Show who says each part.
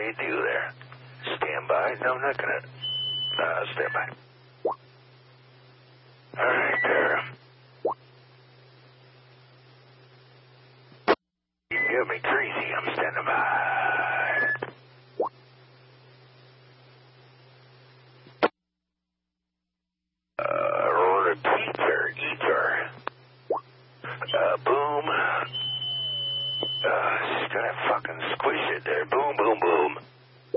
Speaker 1: you do there? Stand by? No, I'm not gonna... stand by. All right, there. You got me crazy. I'm standing by. Repeater. Boom. Just gonna fucking squish it there,